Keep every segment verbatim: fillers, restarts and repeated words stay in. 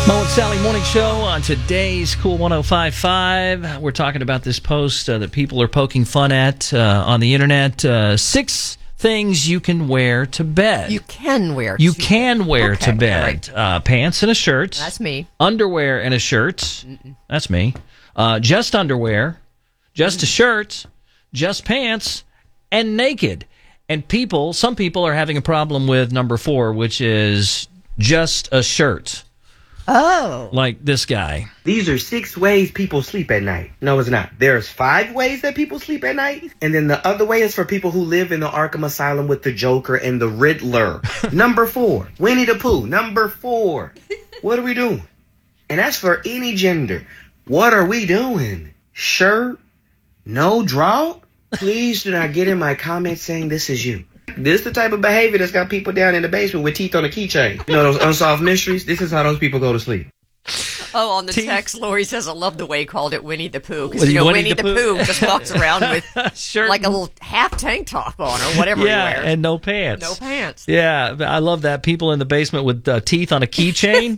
Mo and Sally Morning Show on today's Cool one oh five point five. We're talking about this post uh, that people are poking fun at uh, on the internet. Uh, six things you can wear to bed. You can wear. You to can bed. wear okay, to bed. Right. Uh, pants and a shirt. That's me. Underwear and a shirt. Mm-mm. That's me. Uh, just underwear. Just a shirt. Just pants. And naked. And people, some people are having a problem with number four, which is just a shirt. Oh. Like this guy. These are six ways people sleep at night. No, it's not. There's five ways that people sleep at night. And then the other way is for people who live in the Arkham Asylum with the Joker and the Riddler. Number four, Winnie the Pooh. Number four. What are we doing? And that's for any gender. What are we doing? Shirt? No draw? Please do not get in my comments saying this is you. This is the type of behavior that's got people down in the basement with teeth on a keychain. You know those unsolved mysteries? This is how those people go to sleep. Oh, on the Teeth. text, Lori says, I love the way he called it Winnie the Pooh. Well, Because, you know, Winnie Winnie the the, Pooh. Pooh just walks around with Shirt. like a little half tank top on or whatever Yeah, he wears. and no pants. No pants. Yeah, I love that. People in the basement with uh, teeth on a keychain.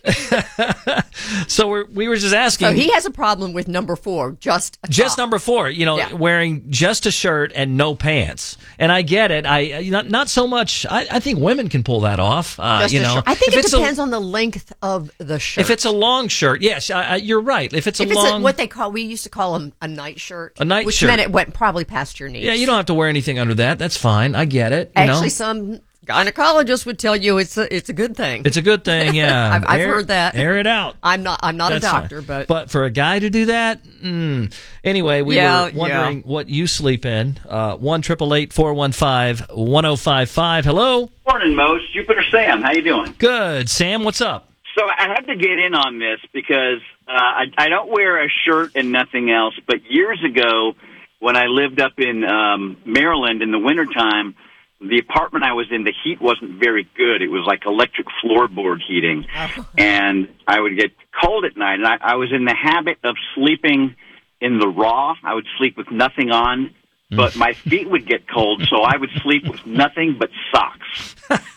So we're, we were just asking. So he has a problem with number four, just a Just top. number four, you know, Yeah. wearing just a shirt and no pants. And I get it. I not not so much. I, I think women can pull that off. Uh, Just you a know, shirt. I think If it it's a- depends on the length of the shirt. If it's a long shirt, yes, I, I, you're right. If it's a If it's long, a, what they call, we used to call them a night shirt. A night which shirt. meant it went probably past your knees. yeah, you don't have to wear anything under that. That's fine. I get it. You Actually, know? some gynecologists would tell you it's a, it's a good thing. It's a good thing, yeah. I've- I've Air- heard that. Air it out. I'm not I'm not That's a doctor, fine. but but for a guy to do that, mm. Anyway, we Yeah, were wondering what you sleep in. Uh, one triple eight four one five one zero five five. Hello. Morning, Mo. It's Jupiter Sam. How you doing? Good, Sam. What's up? So I had to get in on this because uh, I, I don't wear a shirt and nothing else. But years ago, when I lived up in um, Maryland in the wintertime, the apartment I was in, the heat wasn't very good. It was like electric floorboard heating. Oh. And I would get cold at night. And I, I was in the habit of sleeping in the raw. I would sleep with nothing on. But my feet would get cold, so I would sleep with nothing but socks.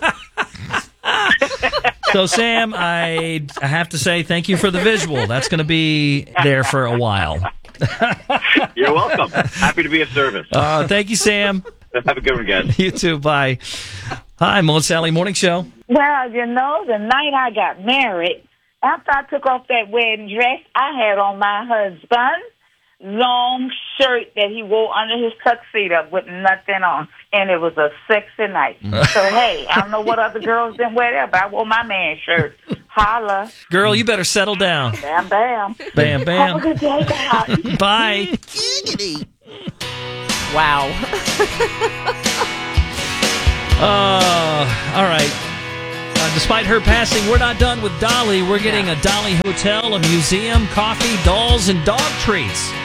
So, Sam, I, I have to say thank you for the visual. That's going to be there for a while. You're welcome. Happy to be of service. Uh, thank you, Sam. Have a good one, guys. You too. Bye. Hi, Mo and Sally Morning Show. Well, you know, the night I got married, after I took off that wedding dress, I had on my husband's long shirt that he wore under his tuxedo with nothing on. And it was a sexy night. So, hey, I don't know what other girls didn't wear that, but I wore my man's shirt. Holla. Girl, you better settle down. Bam, bam. Bam, Have a bam. good day, guys. Bye. wow. Uh, all right. Uh, despite her passing, we're not done with Dolly. We're getting a Dolly Hotel, a museum, coffee, dolls, and dog treats.